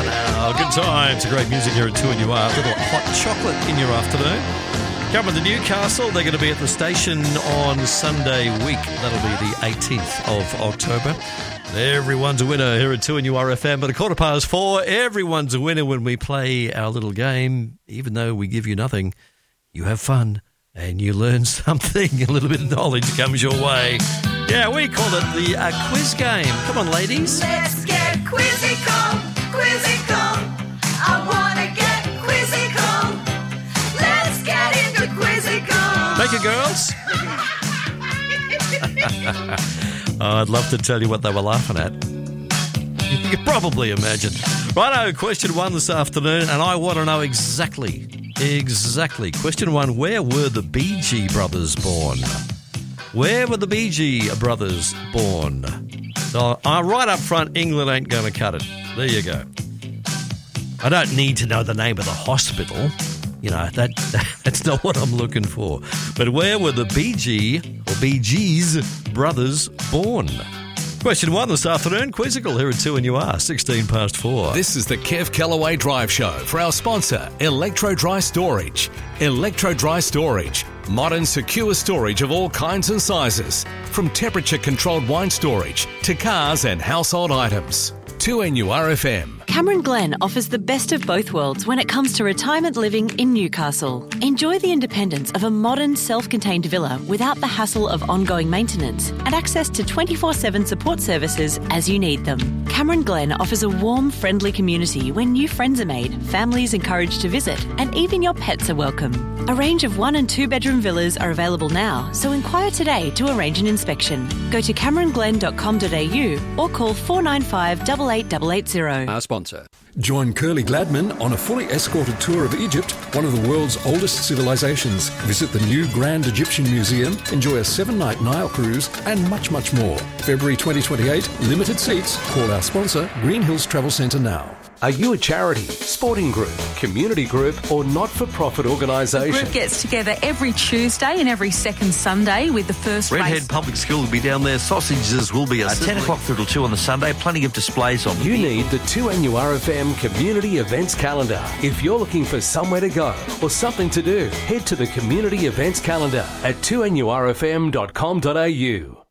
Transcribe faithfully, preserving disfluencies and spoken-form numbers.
now. Good times. Great music here at two and you are. A little hot chocolate in your afternoon. Coming to Newcastle, they're going to be at the station on Sunday week. That'll be the eighteenth of October. Everyone's a winner here at two and you are F M. But a quarter past four, everyone's a winner when we play our little game. Even though we give you nothing, you have fun and you learn something. A little bit of knowledge comes your way. Yeah, we call it the uh, quiz game. Come on, ladies. Let's get quizzical, quizzical. I want to get quizzical. Let's get into quizzical. Thank you, girls. Oh, I'd love to tell you what they were laughing at. You can probably imagine. Righto, question one this afternoon, and I want to know exactly, exactly. Question one, where were the Bee Gee brothers born? Where were the Bee Gee brothers born? So, uh, right up front, England ain't going to cut it. There you go. I don't need to know the name of the hospital. You know, that that's not what I'm looking for. But where were the Bee Gee or Bee Gees brothers born? Question one this afternoon, quizzical here at two and you are, sixteen past four. This is the Kev Callaway Drive Show for our sponsor, Electro Dry Storage. Electro Dry Storage. Modern, secure storage of all kinds and sizes. From temperature-controlled wine storage to cars and household items. two N U R F M. Cameron Glen offers the best of both worlds when it comes to retirement living in Newcastle. Enjoy the independence of a modern, self-contained villa without the hassle of ongoing maintenance and access to twenty-four seven support services as you need them. Cameron Glen offers a warm, friendly community where new friends are made, families encouraged to visit, and even your pets are welcome. A range of one and two bedroom villas are available now, so inquire today to arrange an inspection. Go to cameron glen dot com dot a u or call four nine five, eight eight eight eight zero. Our sponsor. Join Curly Gladman on a fully escorted tour of Egypt, one of the world's oldest civilizations. Visit the new Grand Egyptian Museum, enjoy a seven-night Nile cruise, and much, much more. February twenty twenty-eight, limited seats. Call our sponsor, Green Hills Travel Centre now. Are you a charity, sporting group, community group, or not-for-profit The organisation? group gets together every Tuesday and every second Sunday with the first Redhead race. Public School will be down there. Sausages will be at ten o'clock through till two on the Sunday. Plenty of displays on. You need the two N U R F M Community Events Calendar. If you're looking for somewhere to go or something to do, head to the Community Events Calendar at two N U R F M dot com dot a u.